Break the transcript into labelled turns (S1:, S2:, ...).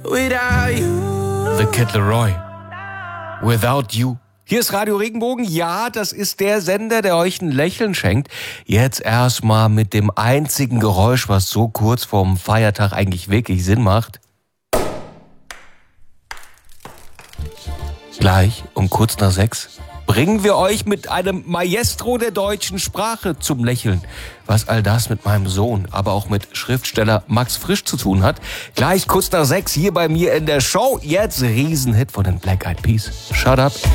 S1: Without you.
S2: The Kid Laroi. Without You. Hier ist Radio Regenbogen. Ja, das ist der Sender, der euch ein Lächeln schenkt. Jetzt erstmal mit dem einzigen Geräusch, was so kurz vorm Feiertag eigentlich wirklich Sinn macht. Gleich um kurz nach 6 bringen wir euch mit einem Maestro der deutschen Sprache zum Lächeln. Was all das mit meinem Sohn, aber auch mit Schriftsteller Max Frisch zu tun hat. Gleich kurz nach 6 hier bei mir in der Show. Jetzt Riesenhit von den Black Eyed Peas. Shut Up.